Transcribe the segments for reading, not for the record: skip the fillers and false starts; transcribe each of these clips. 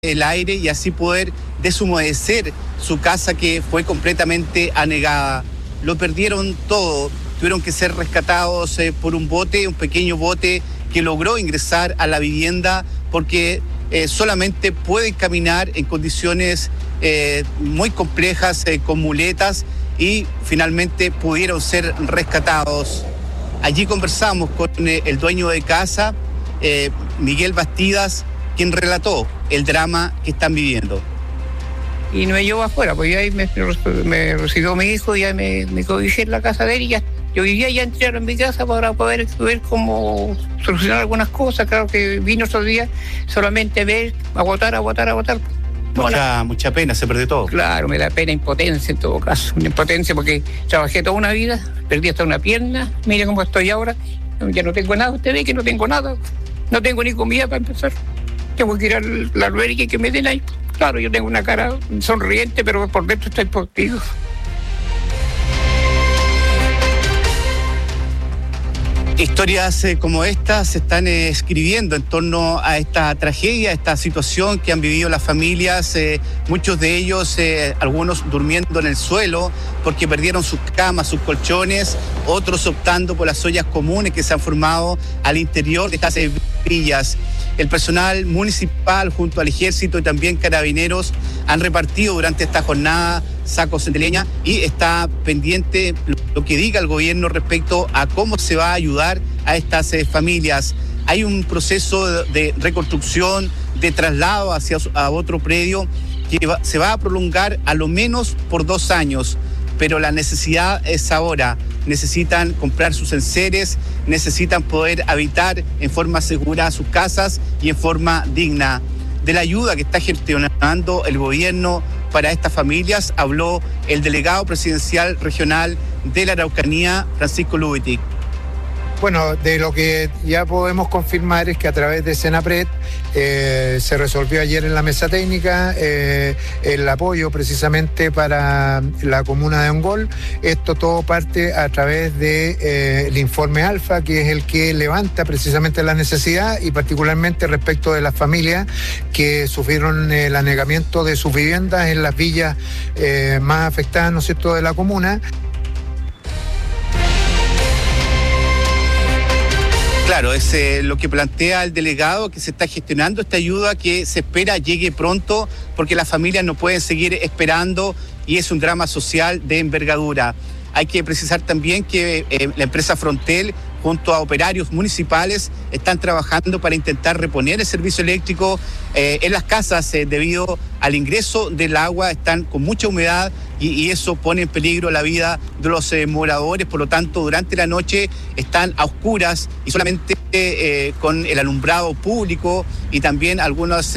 el aire y así poder deshumedecer su casa que fue completamente anegada. Lo perdieron todo, tuvieron que ser rescatados por un pequeño bote que logró ingresar a la vivienda porque solamente pueden caminar en condiciones muy complejas con muletas y finalmente pudieron ser rescatados. Allí conversamos con el dueño de casa, Miguel Bastidas, quien relató el drama que están viviendo. Y no me llevo afuera, pues ya ahí me recibió mi hijo, ya me cobijé en la casa de él y ya. Yo vivía ya entero en mi casa para poder ver cómo solucionar algunas cosas. Claro que vino otro día solamente ver, agotar. Mucha pena, se perdió todo. Claro, me da pena, impotencia en todo caso. Una impotencia porque trabajé toda una vida, perdí hasta una pierna, mire cómo estoy ahora. Ya no tengo nada, usted ve que no tengo nada. No tengo ni comida para empezar. Tengo que ir al albergue que me den ahí. Claro, yo tengo una cara sonriente, pero por dentro estoy partido. Historias como estas se están escribiendo en torno a esta tragedia, a esta situación que han vivido las familias, muchos de ellos, algunos durmiendo en el suelo porque perdieron sus camas, sus colchones, otros optando por las ollas comunes que se han formado al interior de estas villas. El personal municipal junto al ejército y también carabineros han repartido durante esta jornada sacos de leña y está pendiente lo que diga el gobierno respecto a cómo se va a ayudar a estas familias. Hay un proceso de reconstrucción, de traslado a otro predio que se va a prolongar a lo menos por 2 años, pero la necesidad es ahora. Necesitan comprar sus enseres, necesitan poder habitar en forma segura sus casas y en forma digna. De la ayuda que está gestionando el gobierno para estas familias habló el delegado presidencial regional de la Araucanía, Francisco Lubitic. Bueno, de lo que ya podemos confirmar es que a través de Senapred se resolvió ayer en la mesa técnica el apoyo precisamente para la comuna de Ongol. Esto todo parte a través del informe Alfa, que es el que levanta precisamente la necesidad y particularmente respecto de las familias que sufrieron el anegamiento de sus viviendas en las villas más afectadas, ¿no es cierto?, de la comuna. Claro, es lo que plantea el delegado, que se está gestionando esta ayuda que se espera llegue pronto porque las familias no pueden seguir esperando y es un drama social de envergadura. Hay que precisar también que la empresa Frontel junto a operarios municipales están trabajando para intentar reponer el servicio eléctrico en las casas debido al ingreso del agua, están con mucha humedad y eso pone en peligro la vida de los moradores. Por lo tanto, durante la noche están a oscuras y solamente con el alumbrado público y también algunos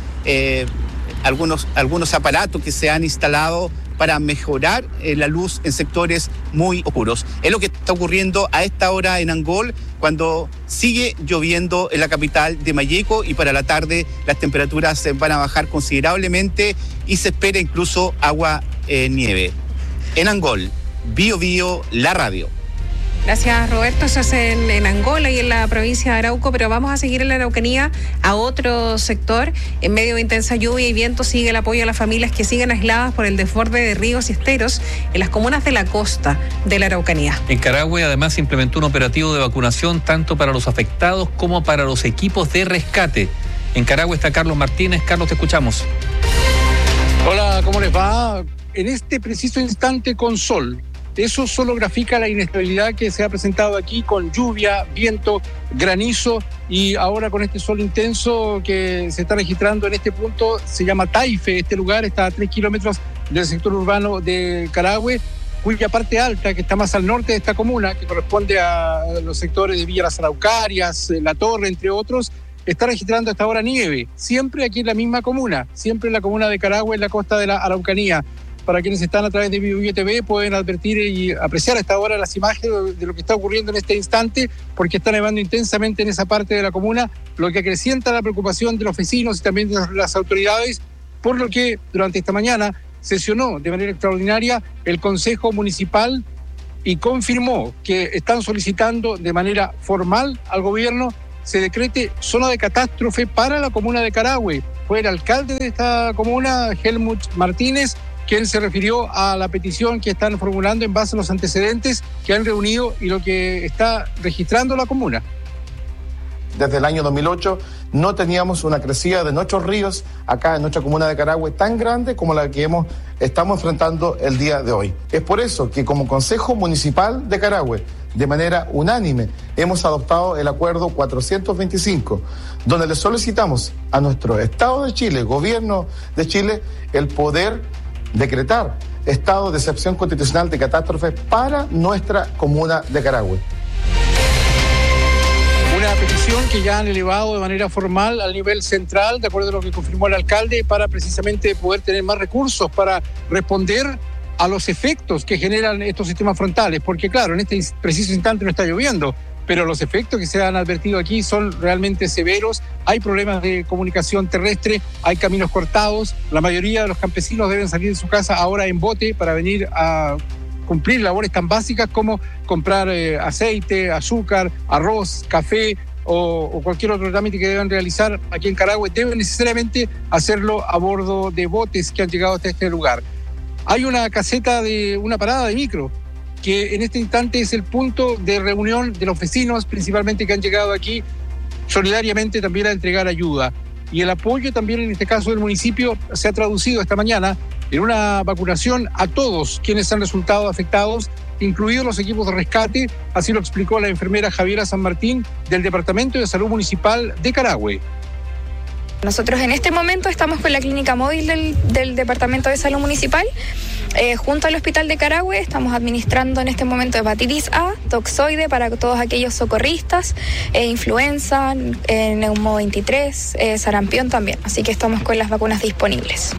aparatos que se han instalado para mejorar la luz en sectores muy oscuros. Es lo que está ocurriendo a esta hora en Angol, cuando sigue lloviendo en la capital de Malleco y para la tarde las temperaturas van a bajar considerablemente y se espera incluso agua nieve. En Angol, Bio Bio, la radio. Gracias, Roberto. Eso es en Angola y en la provincia de Arauco, pero vamos a seguir en la Araucanía a otro sector. En medio de intensa lluvia y viento sigue el apoyo a las familias que siguen aisladas por el desborde de ríos y esteros en las comunas de la costa de la Araucanía. En Carahue, además, se implementó un operativo de vacunación tanto para los afectados como para los equipos de rescate. En Carahue está Carlos Martínez. Carlos, te escuchamos. Hola, ¿cómo les va? En este preciso instante con sol. Eso solo grafica la inestabilidad que se ha presentado aquí con lluvia, viento, granizo y ahora con este sol intenso que se está registrando en este punto. Se llama Taife, este lugar está a 3 kilómetros del sector urbano de Carahue, cuya parte alta, que está más al norte de esta comuna, que corresponde a los sectores de Villa Las Araucarias, La Torre, entre otros, está registrando hasta ahora nieve, siempre aquí en la misma comuna, siempre en la comuna de Carahue, en la costa de la Araucanía. Para quienes están a través de Bio Bio TV pueden advertir y apreciar a esta hora las imágenes de lo que está ocurriendo en este instante, porque está nevando intensamente en esa parte de la comuna, lo que acrecienta la preocupación de los vecinos y también de las autoridades, por lo que durante esta mañana sesionó de manera extraordinaria el Consejo Municipal y confirmó que están solicitando de manera formal al gobierno se decrete zona de catástrofe para la comuna de Carahue. Fue el alcalde de esta comuna, Helmut Martínez, quien se refirió a la petición que están formulando en base a los antecedentes que han reunido y lo que está registrando la comuna. Desde el año 2008 no teníamos una crecida de nuestros ríos acá en nuestra comuna de Carahue tan grande como la que estamos enfrentando el día de hoy. Es por eso que como Consejo Municipal de Carahue, de manera unánime, hemos adoptado el Acuerdo 425, donde le solicitamos a nuestro Estado de Chile, Gobierno de Chile, el poder decretar estado de excepción constitucional de catástrofe para nuestra comuna de Carahue. Una petición que ya han elevado de manera formal al nivel central, de acuerdo a lo que confirmó el alcalde, para precisamente poder tener más recursos para responder a los efectos que generan estos sistemas frontales, porque claro, en este preciso instante no está lloviendo, pero los efectos que se han advertido aquí son realmente severos. Hay problemas de comunicación terrestre, hay caminos cortados, la mayoría de los campesinos deben salir de su casa ahora en bote para venir a cumplir labores tan básicas como comprar aceite, azúcar, arroz, café o cualquier otro trámite que deban realizar aquí en Carahue. Deben necesariamente hacerlo a bordo de botes que han llegado hasta este lugar. Hay una caseta de una parada de micro que en este instante es el punto de reunión de los vecinos, principalmente que han llegado aquí solidariamente también a entregar ayuda. Y el apoyo también en este caso del municipio se ha traducido esta mañana en una vacunación a todos quienes han resultado afectados, incluidos los equipos de rescate, así lo explicó la enfermera Javiera San Martín del Departamento de Salud Municipal de Carahue. Nosotros en este momento estamos con la clínica móvil del Departamento de Salud Municipal, junto al Hospital de Carahue. Estamos administrando en este momento hepatitis A, toxoide para todos aquellos socorristas, influenza, neumo 23, sarampión también. Así que estamos con las vacunas disponibles.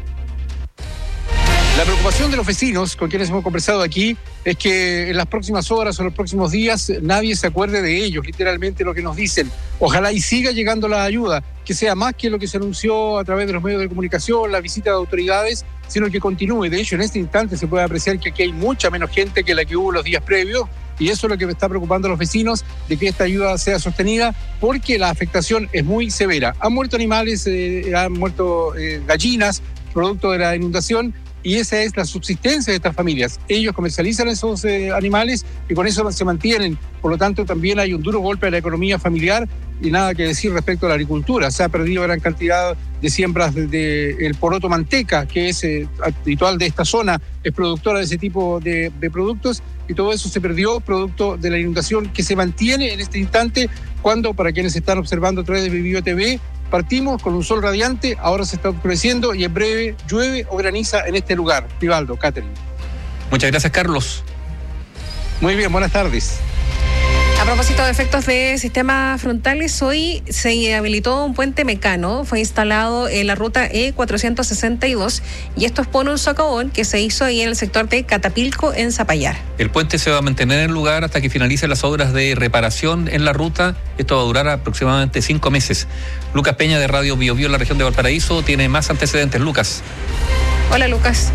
La preocupación de los vecinos con quienes hemos conversado aquí es que en las próximas horas o en los próximos días nadie se acuerde de ellos, literalmente lo que nos dicen. Ojalá y siga llegando la ayuda, que sea más que lo que se anunció a través de los medios de comunicación, la visita de autoridades, sino que continúe. De hecho, en este instante se puede apreciar que aquí hay mucha menos gente que la que hubo los días previos, y eso es lo que me está preocupando a los vecinos, de que esta ayuda sea sostenida, porque la afectación es muy severa. Han muerto animales, han muerto gallinas, producto de la inundación, y esa es la subsistencia de estas familias. Ellos comercializan esos animales y con eso se mantienen. Por lo tanto, también hay un duro golpe a la economía familiar y nada que decir respecto a la agricultura. Se ha perdido gran cantidad de siembras el poroto manteca, que es habitual de esta zona, es productora de ese tipo de productos, y todo eso se perdió producto de la inundación que se mantiene en este instante, cuando, para quienes están observando a través de Vivió TV, partimos con un sol radiante, ahora se está oscureciendo y en breve llueve o graniza en este lugar. Rivaldo, Catherine. Muchas gracias, Carlos. Muy bien, buenas tardes. A propósito de efectos de sistemas frontales, hoy se habilitó un puente mecano, fue instalado en la ruta E462 y esto es por un socavón que se hizo ahí en el sector de Catapilco, en Zapallar. El puente se va a mantener en el lugar hasta que finalicen las obras de reparación en la ruta. Esto va a durar aproximadamente 5 meses. Lucas Peña de Radio Bio Bio en la región de Valparaíso tiene más antecedentes. Lucas. Hola, Lucas.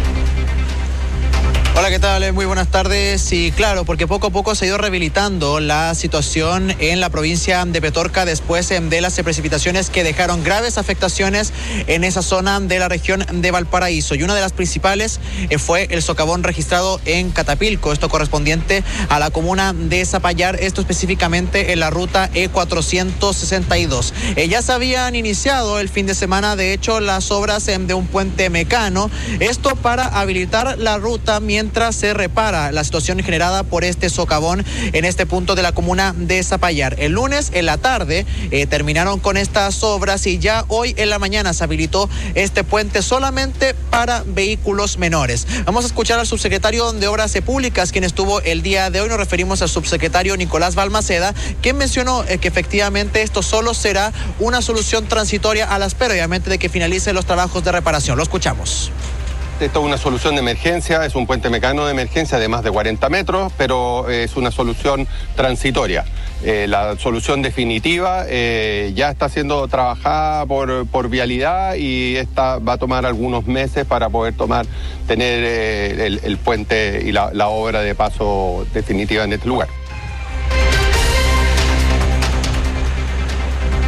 Hola, ¿qué tal? Muy buenas tardes. Y claro, porque poco a poco se ha ido rehabilitando la situación en la provincia de Petorca después de las precipitaciones que dejaron graves afectaciones en esa zona de la región de Valparaíso. Y una de las principales fue el socavón registrado en Catapilco, esto correspondiente a la comuna de Zapallar, esto específicamente en la ruta E462. Ya se habían iniciado el fin de semana, de hecho, las obras de un puente mecano, esto para habilitar la ruta mientras se repara la situación generada por este socavón en este punto de la comuna de Zapallar. El lunes en la tarde terminaron con estas obras y ya hoy en la mañana se habilitó este puente solamente para vehículos menores. Vamos a escuchar al subsecretario de Obras Públicas, quien estuvo el día de hoy. Nos referimos al subsecretario Nicolás Balmaceda, quien mencionó que efectivamente esto solo será una solución transitoria a la espera, obviamente, de que finalicen los trabajos de reparación. Lo escuchamos. Esto es una solución de emergencia, es un puente mecano de emergencia de más de 40 metros, pero es una solución transitoria. La solución definitiva ya está siendo trabajada por Vialidad y esta va a tomar algunos meses para poder tener el puente y la obra de paso definitiva en este lugar.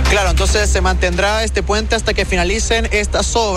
Claro, entonces se mantendrá este puente hasta que finalicen estas obras.